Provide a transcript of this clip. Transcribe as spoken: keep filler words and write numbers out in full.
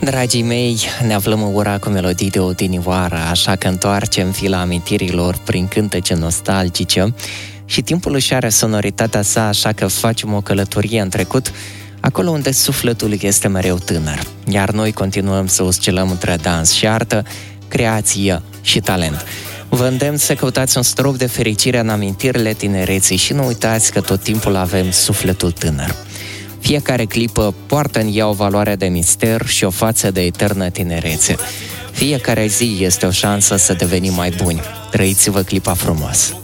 Dragii mei, ne aflăm în ora cu melodii de odinioară, așa că întoarcem fila amintirilor prin cântece nostalgice și timpul își are sonoritatea sa, așa că facem o călătorie în trecut, acolo unde sufletul este mereu tânăr, iar noi continuăm să oscilăm între dans și artă, creație și talent. Vă îndemn să căutați un strop de fericire în amintirile tinereții și nu uitați că tot timpul avem sufletul tânăr. Fiecare clipă poartă în ea o valoare de mister și o față de eternă tinerețe. Fiecare zi este o șansă să devenim mai buni. Trăiți-vă clipa frumos!